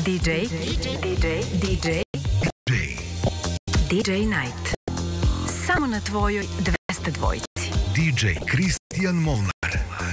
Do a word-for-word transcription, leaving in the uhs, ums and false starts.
ди джей, ди джей, ди джей, ди джей Night. Samo na tvojoj dvesta dvojci. ди джей Kristijan Molnar.